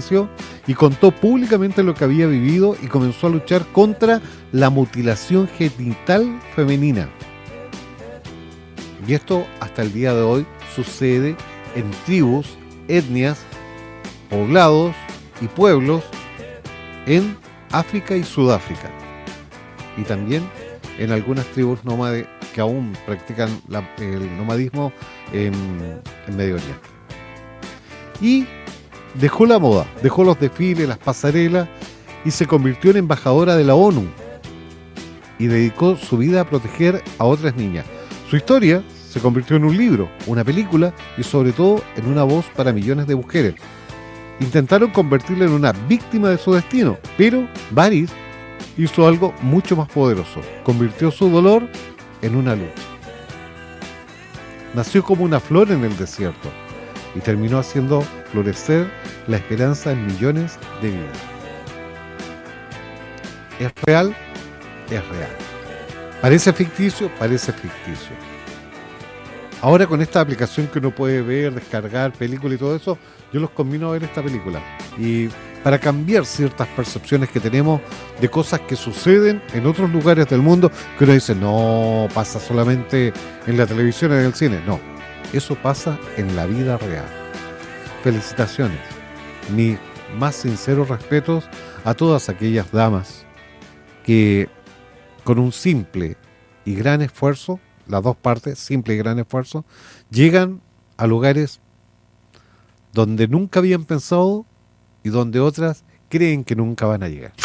silencio y contó públicamente lo que había vivido y comenzó a luchar contra la mutilación genital femenina. Y esto hasta el día de hoy sucede en tribus, etnias, poblados y pueblos en África y Sudáfrica. Y también en algunas tribus nómades que aún practican el nomadismo en Medio Oriente. Y dejó la moda, dejó los desfiles, las pasarelas y se convirtió en embajadora de la ONU y dedicó su vida a proteger a otras niñas. Su historia se convirtió en un libro, una película y sobre todo en una voz para millones de mujeres. Intentaron convertirla en una víctima de su destino, pero Baris hizo algo mucho más poderoso. Convirtió su dolor en una luz. Nació como una flor en el desierto y terminó haciendo florecer la esperanza en millones de vidas. ¿Es real? Es real. ¿Parece ficticio? Parece ficticio. Ahora con esta aplicación que uno puede ver, descargar películas y todo eso, yo los combino a ver esta película. Y para cambiar ciertas percepciones que tenemos de cosas que suceden en otros lugares del mundo, que uno dice, no, pasa solamente en la televisión y en el cine. No, eso pasa en la vida real. Felicitaciones. Mis más sinceros respetos a todas aquellas damas que con un simple y gran esfuerzo, las dos partes, simple y gran esfuerzo, llegan a lugares donde nunca habían pensado y donde otras creen que nunca van a llegar.